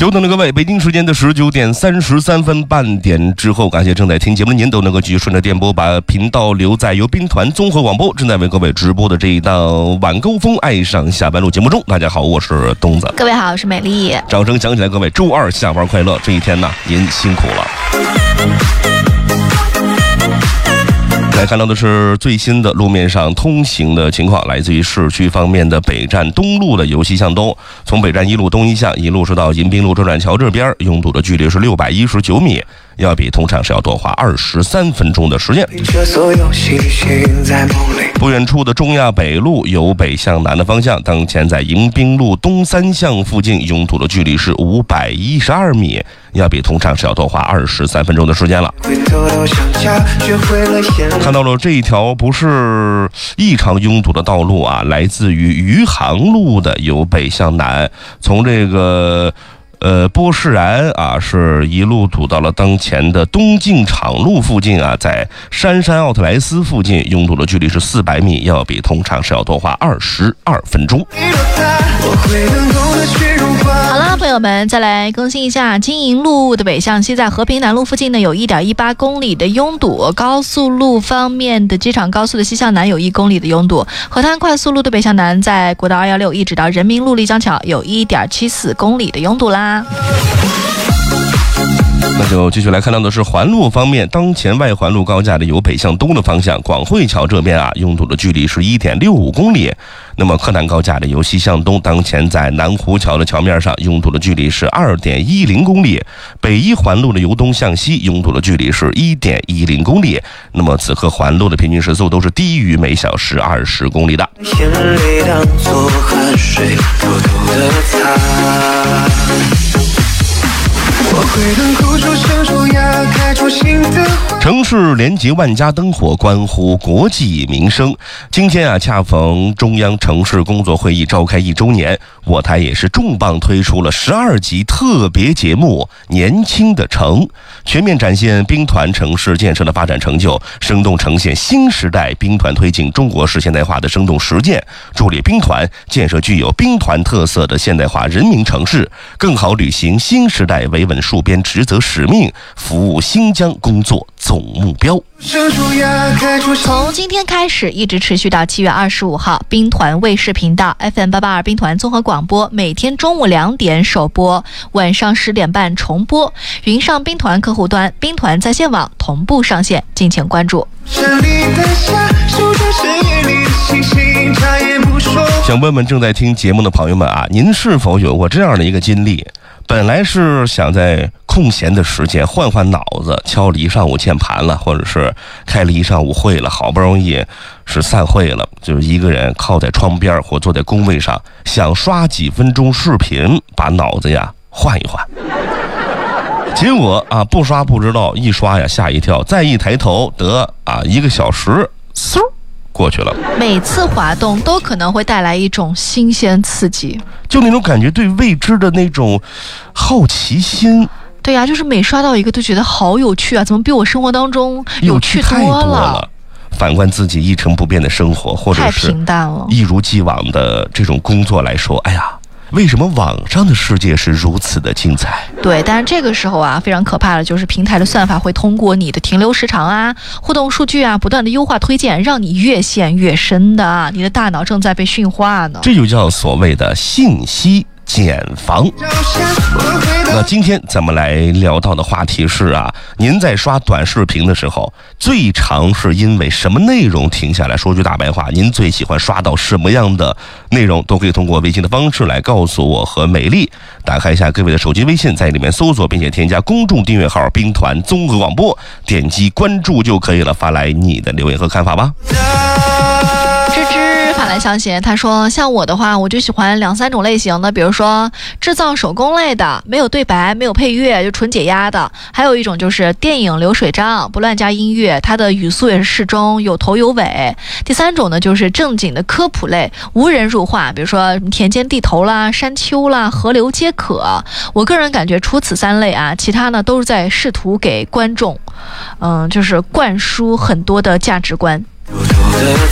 久等了各位，北京时间的19点33分，半点之后，感谢正在听节目的您都能够继续顺着电波把频道留在由兵团综合广播正在为各位直播的这一档晚高峰爱上下班路节目中。大家好，我是东子。 各位好，我是美丽。 掌声响起来，各位周二下班快乐！这一天呢，您辛苦了。来看到的是最新的路面上通行的情况，来自于市区方面的北站东路的由西向东，从北站一路东一向一路是到迎宾路周转桥这边，拥堵的距离是619米，要比通常是要多花23分钟的时间。不远处的中亚北路由北向南的方向，当前在迎宾路东三巷附近拥堵的距离是512米，要比通常是要多花23分钟的时间了。看到了这一条不是异常拥堵的道路啊，来自于余杭路的由北向南，从这个波士然啊，是一路堵到了当前的东进场路附近啊，在杉山奥特莱斯附近拥堵的距离是400米，要比通常是要多花22分钟。 好了，朋友们，再来更新一下金银路的北向西，在和平南路附近呢有1.18公里的拥堵，高速路方面的机场高速的西向南有1公里的拥堵，河滩快速路的北向南在国道216一直到人民路丽江桥有1.74公里的拥堵啦。 那就继续来看到的是环路方面，当前外环路高架的由北向东的方向，广汇桥这边啊，拥堵的距离是1.65公里。那么柯南高架的由西向东，当前在南湖桥的桥面上拥堵的距离是2.10公里。北一环路的由东向西拥堵的距离是1.10公里。那么此刻环路的平均时速都是低于每小时20公里的。 眼泪当作汗水偷偷的擦， 城市连接万家灯火，关乎国计民生。今天啊，恰逢中央城市工作会议召开1周年，我台也是重磅推出了12集特别节目《年轻的城》，全面展现兵团城市建设的发展成就，生动呈现新时代兵团推进中国式现代化的生动实践，助力兵团建设具有兵团特色的现代化人民城市，更好履行新时代维稳戍边职责使命，服务新疆工作总目标。 从今天开始一直持续到7月25号，兵团卫视频道 FM882 兵团综合广播每天中午2点首播，晚上10点半重播，云上兵团客户端、兵团在线网同步上线，敬请关注。 想问问正在听节目的朋友们啊，您是否有过这样的一个经历？本来是想在空闲的时间换换脑子，敲了一上午键盘了，或者是开了一上午会了，好不容易是散会了，就是一个人靠在窗边或坐在工位上，想刷几分钟视频，把脑子呀换一换。结果啊，不刷不知道，一刷呀吓一跳，再一抬头得啊1个小时，嗖过去了。 每次滑动都可能会带来一种新鲜刺激， 就那种感觉，对未知的那种好奇心。 对呀，就是每刷到一个都觉得好有趣啊，怎么比我生活当中有趣太多了。反观自己一成不变的生活，或者是太平淡了， 一如既往的这种工作来说，哎呀，为什么网上的世界是如此的精彩？ 对，但是这个时候啊，非常可怕的就是平台的算法会通过你的停留时长啊、互动数据啊，不断的优化推荐，让你越陷越深的啊，你的大脑正在被驯化呢。 这就叫所谓的信息茧房。那今天咱们来聊到的话题是啊，您在刷短视频的时候，最常是因为什么内容停下来？说句大白话，您最喜欢刷到什么样的内容？都可以通过微信的方式来告诉我和美丽。打开一下各位的手机微信，在里面搜索并且添加公众订阅号兵团综合广播，点击关注就可以了，发来你的留言和看法吧。 发来消息，他说像我的话，我就喜欢2、3种类型的，比如说制造手工类的，没有对白没有配乐就纯解压的，还有一种就是电影流水账，不乱加音乐，它的语速也是适中，有头有尾。第3种呢就是正经的科普类，无人入画，比如说田间地头啦、山丘啦、河流皆可。我个人感觉除此3类啊，其他呢都是在试图给观众就是灌输很多的价值观。